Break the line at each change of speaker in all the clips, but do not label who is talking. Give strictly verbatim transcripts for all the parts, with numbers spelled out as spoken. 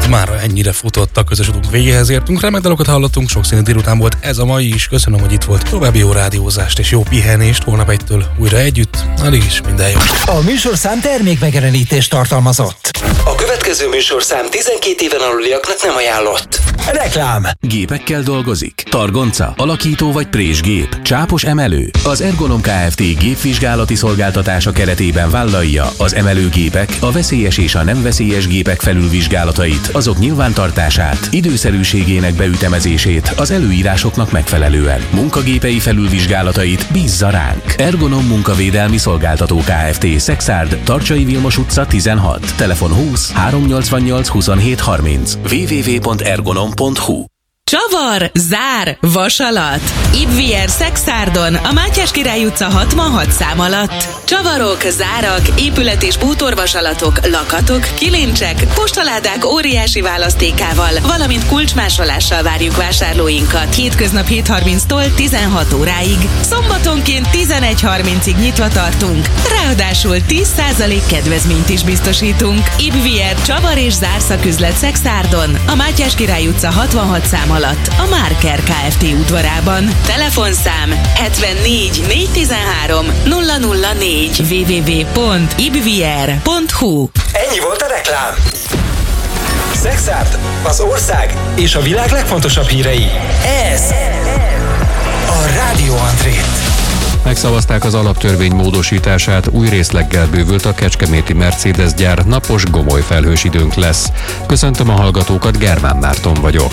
Mára ennyire futott a közös utunk végéhez értünk, remek dalokat hallottunk, sokszínű délután volt ez a mai is. Köszönöm, hogy itt volt. További jó rádiózást és jó pihenést, holnap egytől újra együtt. Addig is minden jó.
A műsorszám termékmegjelenítést tartalmazott.
A következő műsorszám tizenkét éven aluliaknak nem ajánlott.
Reklám.
Gépekkel dolgozik? Targonca, alakító vagy présgép? Csápos emelő? Az Ergonom Kft. Gépvizsgálati szolgáltatása keretében vállalja az emelőgépek, a veszélyes és a nem veszélyes gépek felülvizsgálatait, azok nyilvántartását, időszerűségének beütemezését az előírásoknak megfelelően. Munkagépei felülvizsgálatait bízza ránk. Ergonom Munkavédelmi Szolgáltató Kft. Szexárd, Tarcsai Vilmos utca tizenhat. Telefon húsz háromnyolcvannyolc huszonhét harminc. double-u double-u double-u pont ergonom pont hu.
Csavar, zár, vasalat. Ibvier Szexárdon, a Mátyás Király utca hatvanhat szám alatt. Csavarok, zárak, épület- és bútorvasalatok, lakatok, kilincsek, postaládák óriási választékával, valamint kulcsmásolással várjuk vásárlóinkat. Hétköznap hét harminctól tizenhat óráig. Szombatonként tizenegy harmincig nyitva tartunk. Ráadásul tíz százalék kedvezményt is biztosítunk. Ibvier Csavar és zárszaküzlet Szexárdon, a Mátyás Király utca hatvanhat szám alatt, a Márker Kft. Udvarában. Telefonszám hetvennégy négyszáztizenhárom nulla nulla négy. double-u double-u double-u pont ibvier pont hu.
Ennyi volt a reklám. Szexárd, az ország és a világ legfontosabb hírei. Ez a Rádió Andrét.
Megszavazták az alaptörvény módosítását, új részleggel bővült a kecskeméti Mercedes gyár, napos, gomoly felhős időnk lesz. Köszöntöm a hallgatókat, Germán Márton vagyok.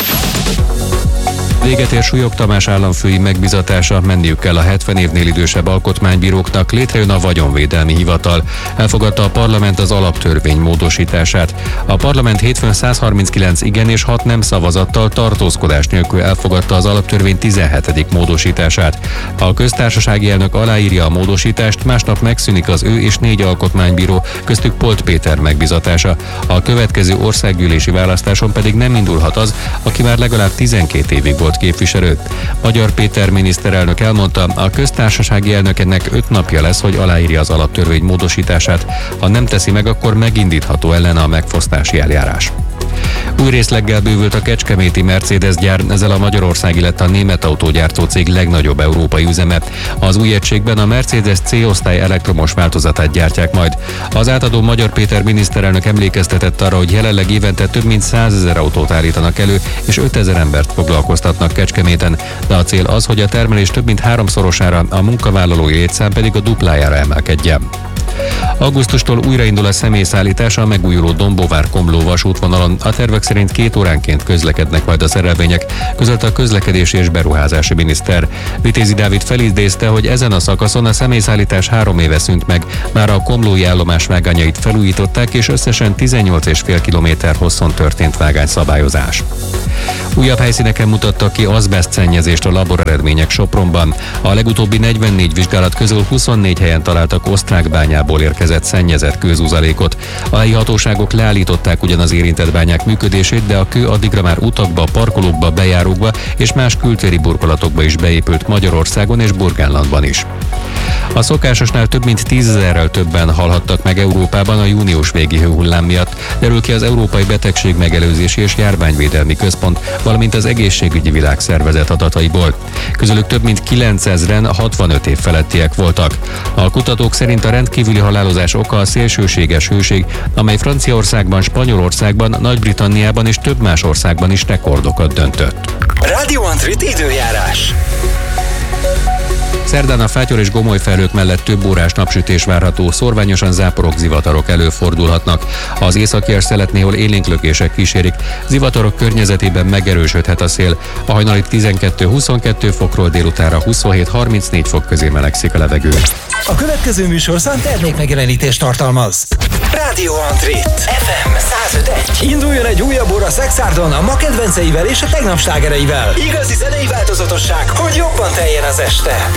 Véget ér Súlyog Tamás államfői megbizatása, menniük kell a hetven évnél idősebb alkotmánybíróknak, létrejön a Vagyonvédelmi Hivatal. Elfogadta a parlament az alaptörvény módosítását. A parlament hétfőn száz harminckilenc igen és hat nem szavazattal tartózkodás nélkül elfogadta az alaptörvény tizenhetedik módosítását. A köztársasági elnök aláírja a módosítást, másnap megszűnik az ő és négy alkotmánybíró, köztük Polt Péter megbizatása. A következő országgyűlési választáson pedig nem indulhat az, aki már legalább tizenkét évig volt képviselő. Magyar Péter miniszterelnök elmondta, a köztársasági elnöknek öt napja lesz, hogy aláírja az alaptörvény módosítását. Ha nem teszi meg, akkor megindítható ellene a megfosztási eljárás. Új részleggel bővült a kecskeméti Mercedes gyár, ezzel a magyarországi lett a német autógyártó cég legnagyobb európai üzeme. Az új egységben a Mercedes C-osztály elektromos változatát gyártják majd. Az átadó Magyar Péter miniszterelnök emlékeztetett arra, hogy jelenleg évente több mint százezer autót állítanak elő, és ötezer embert foglalkoztatnak Kecskeméten, de a cél az, hogy a termelés több mint háromszorosára, a munkavállalói létszám pedig a duplájára emelkedjen. Augusztustól újraindul a személyszállítás a megújuló Dombóvár-Komló vasútvonalon. A tervek szerint két óránként közlekednek majd a szerelvények, közölte a közlekedési és beruházási miniszter. Vitézi Dávid felidézte, hogy ezen a szakaszon a személyszállítás három éve szűnt meg, már a komlói állomás vágányait felújították, és összesen tizennyolc egész öt kilométer hosszon történt vágányszabályozás. Újabb helyszíneken mutattak ki azbesztszennyezést a laboreredmények Sopronban. A legutóbbi negyvennégy vizsgálat közül huszonnégy helyen találtak osztrák bányából érkezett szennyezett kőzuzalékot. A helyi hatóságok leállították ugyan az érintett bányák működését, de a kő addigra már utakba, parkolókba, bejárókba és más kültéri burkolatokba is beépült Magyarországon és Burgenlandban is. A szokásosnál több mint tízezerrel többen halhattak meg Európában a június végi hőhullám miatt, derül ki az Európai Betegség Megelőzési és Járványvédelmi Központ, valamint az Egészségügyi Világszervezet adataiból. Közülük több mint kilencezren hatvanöt év felettiek voltak. A kutatók szerint a rendkívüli halálozás oka a szélsőséges hőség, amely Franciaországban, Spanyolországban, Nagy-Britanniában és több más országban is rekordokat döntött.
Rádió Andrét időjárás.
Szerdán a fátyor és gomoly felhők mellett több órás napsütés várható, szorványosan záporok, zivatarok előfordulhatnak. Az északi szelet néhol élénklökések kísérik, zivatarok környezetében megerősödhet a szél. A hajnali tizenkettő-huszonkettő fokról délutánra huszonhét-harmincnégy fok közé melegszik a levegő.
A következő műsorszám termékmegjelenítést tartalmaz. Rádió Andrét ef em száz öt egy. Induljon egy újabb óra Szexárdon a ma kedvenceivel és a tegnap slágereivel. Igazi zenei változatosság, hogy jobban teljen az este.